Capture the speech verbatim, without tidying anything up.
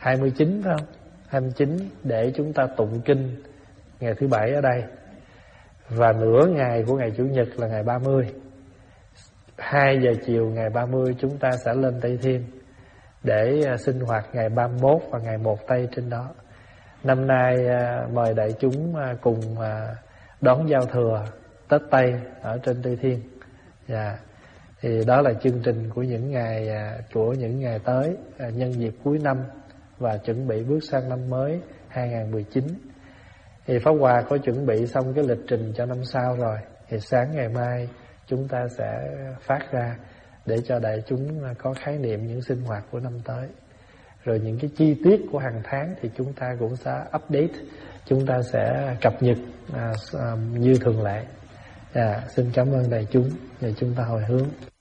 hai mươi chín phải không? hai mươi chín để chúng ta tụng kinh ngày thứ bảy ở đây. Và nửa ngày của ngày Chủ nhật là ngày ba mươi. Hai giờ chiều ngày ba mươi chúng ta sẽ lên Tây Thiên để sinh hoạt ngày ba mươi mốt và ngày một Tây trên đó. Năm nay mời đại chúng cùng đón giao thừa Tết Tây ở trên Tây Thiên. Dạ. Thì đó là chương trình của những ngày của những ngày tới, nhân dịp cuối năm và chuẩn bị bước sang năm mới hai không một chín. Thì Pháp Hòa có chuẩn bị xong cái lịch trình cho năm sau rồi. Thì sáng ngày mai chúng ta sẽ phát ra để cho đại chúng có khái niệm những sinh hoạt của năm tới. Rồi những cái chi tiết của hàng tháng thì chúng ta cũng sẽ update, chúng ta sẽ cập nhật à, à, như thường lệ. À, xin cảm ơn đại chúng và chúng ta hồi hướng.